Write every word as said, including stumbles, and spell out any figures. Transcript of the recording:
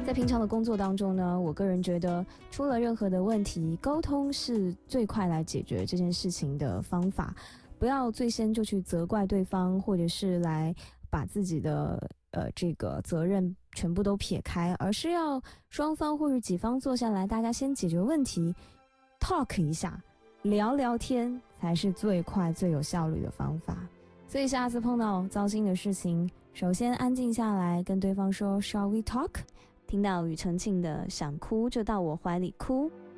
在平常的工作当中呢，我个人觉得出了任何的问题，沟通是最快来解决这件事情的方法。不要最先就去责怪对方，或者是来把自己的呃这个责任全部都撇开，而是要双方或者几方坐下来，大家先解决问题 talk 一下，聊聊天才是最快最有效率的方法。所以下次碰到糟心的事情，首先安静下来，跟对方说 Shall we talk？ 听到庾澄庆的想哭就到我怀里哭。